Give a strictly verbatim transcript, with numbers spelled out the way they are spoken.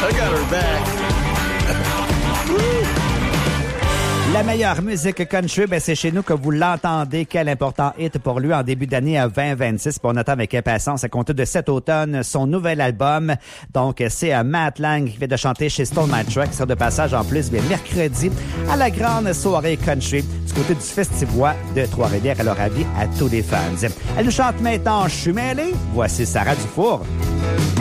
I got her back. La meilleure musique country, ben c'est chez nous que vous l'entendez. Quel important hit pour lui en début d'année à vingt vingt-six. Puis on attend avec impatience à compter de cet automne son nouvel album. Donc c'est uh, Matt Lang qui vient de chanter chez Stole My Truck, qui sera de passage en plus bien mercredi à la grande soirée country du côté du Festivois de Trois-Rivières. Alors avis à tous les fans. Elle nous chante maintenant Je suis mêlée. Voici Sarah Dufour.